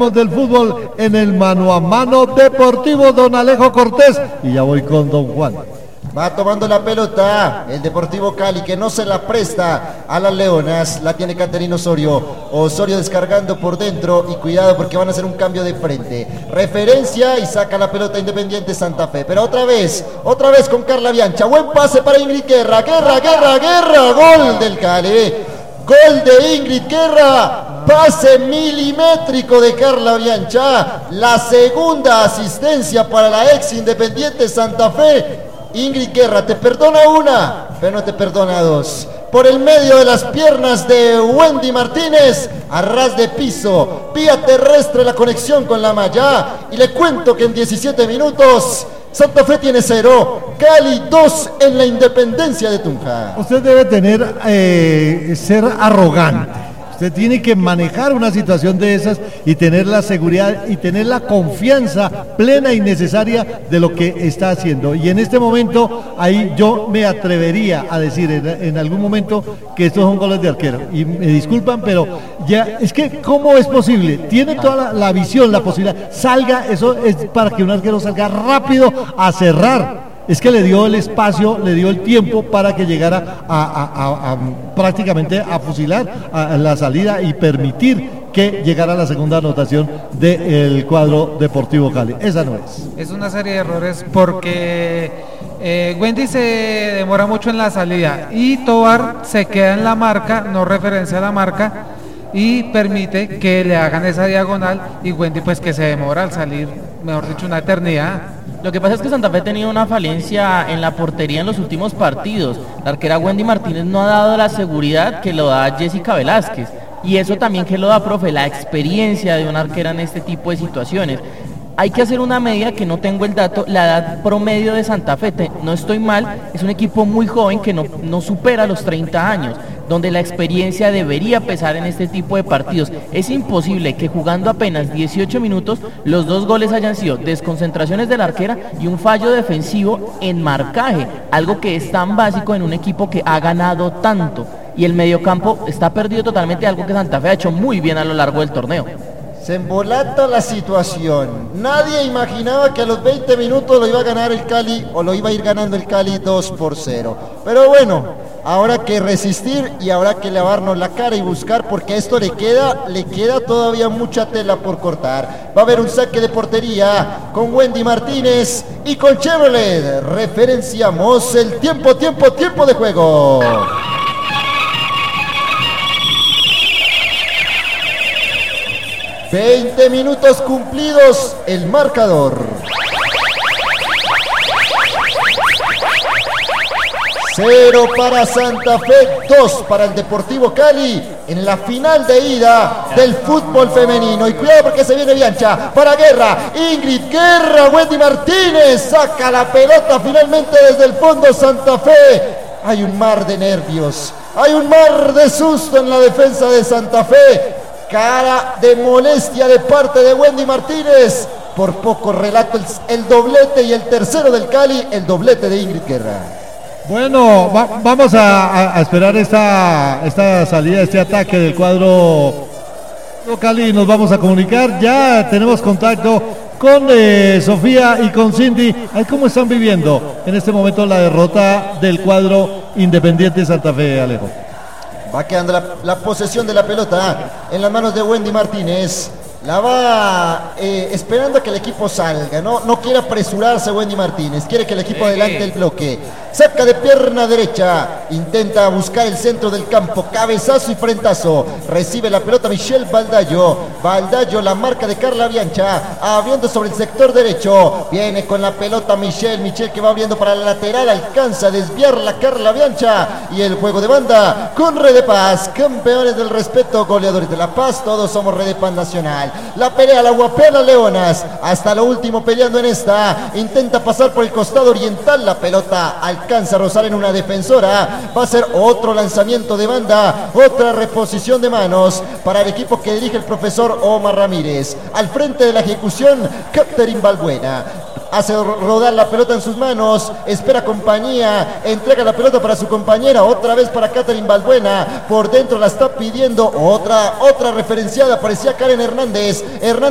hablemos del fútbol en el mano a mano deportivo, don Alejo Cortés. Y ya voy con don Juan. Va tomando la pelota el Deportivo Cali, que no se la presta a las Leonas. La tiene Caterino Osorio. Osorio descargando por dentro y cuidado porque van a hacer un cambio de frente. Referencia y saca la pelota Independiente Santa Fe. Pero otra vez con Carla Biancha. Buen pase para Ingrid Guerra. Guerra. Gol del Cali. Gol de Ingrid Guerra. Pase milimétrico de Carla Biancha. La segunda asistencia para la ex Independiente Santa Fe. Ingrid Guerra te perdona una, pero no te perdona dos. Por el medio de las piernas de Wendy Martínez, a ras de piso, vía terrestre la conexión con la malla. Y le cuento que en 17 minutos Santa Fe tiene 0, Cali 2 en la Independencia de Tunja. Usted debe ser arrogante. Usted tiene que manejar una situación de esas y tener la seguridad y tener la confianza plena y necesaria de lo que está haciendo. Y en este momento, ahí yo me atrevería a decir en algún momento que estos son goles de arquero. Y me disculpan, pero ya es que ¿cómo es posible? Tiene toda la visión, la posibilidad. Salga, eso es para que un arquero salga rápido a cerrar. Es que le dio el espacio, le dio el tiempo para que llegara a prácticamente a fusilar a la salida y permitir que llegara la segunda anotación del cuadro Deportivo Cali. Esa no es. Es una serie de errores porque Wendy se demora mucho en la salida y Tobar se queda en la marca, no referencia a la marca y permite que le hagan esa diagonal y Wendy pues que se demora al salir, mejor dicho, una eternidad. Lo que pasa es que Santa Fe ha tenido una falencia en la portería en los últimos partidos. La arquera Wendy Martínez no ha dado la seguridad que lo da Jessica Velázquez. Y eso también que lo da, profe, la experiencia de una arquera en este tipo de situaciones. Hay que hacer una medida que no tengo el dato, la edad promedio de Santa Fe, no estoy mal, es un equipo muy joven que no supera los 30 años, donde la experiencia debería pesar en este tipo de partidos. Es imposible que jugando apenas 18 minutos los dos goles hayan sido desconcentraciones de la arquera y un fallo defensivo en marcaje, algo que es tan básico en un equipo que ha ganado tanto. Y el mediocampo está perdido totalmente, algo que Santa Fe ha hecho muy bien a lo largo del torneo. Se embolata la situación. Nadie imaginaba que a los 20 minutos lo iba a ganar el Cali o lo iba a ir ganando el Cali 2-0. Pero bueno, habrá que resistir y habrá que lavarnos la cara y buscar porque a esto le queda todavía mucha tela por cortar. Va a haber un saque de portería con Wendy Martínez y con Chevrolet. Referenciamos el tiempo de juego. 20 minutos cumplidos, el marcador. 0 para Santa Fe, 2 para el Deportivo Cali en la final de ida del fútbol femenino. Y cuidado porque se viene Biancha para Guerra, Ingrid Guerra, Wendy Martínez saca la pelota finalmente desde el fondo Santa Fe. Hay un mar de nervios, hay un mar de susto en la defensa de Santa Fe. Cara de molestia de parte de Wendy Martínez. Por poco relato el doblete y el tercero del Cali, el doblete de Ingrid Guerra. Bueno, vamos a esperar esta salida, este ataque del cuadro Cali. Nos vamos a comunicar. Ya tenemos contacto con Sofía y con Cindy. ¿Cómo están viviendo en este momento la derrota del cuadro Independiente Santa Fe, Alejo? Va quedando la posesión de la pelota en las manos de Wendy Martínez. La va esperando a que el equipo salga. No quiere apresurarse Wendy Martínez. Quiere que el equipo adelante el bloque. Saca de pierna derecha. Intenta buscar el centro del campo. Cabezazo y frentazo. Recibe la pelota Michelle Baldayo. Baldayo, la marca de Carla Biancha. Abriendo sobre el sector derecho. Viene con la pelota Michelle que va abriendo para la lateral. Alcanza a desviar la Carla Biancha. Y el juego de banda con Red de Paz. Campeones del respeto, goleadores de La Paz. Todos somos Red de Paz Nacional. La pelea, la guapea las Leonas. Hasta lo último peleando en esta. Intenta pasar por el costado oriental. La pelota alcanza a rozar en una defensora. Va a ser otro lanzamiento de banda. Otra reposición de manos para el equipo que dirige el profesor Omar Ramírez. Al frente de la ejecución, Catherine Balbuena. Hace rodar la pelota en sus manos, espera compañía, entrega la pelota para su compañera, otra vez para Catherine Balbuena, por dentro la está pidiendo, otra referenciada, parecía Karen Hernández.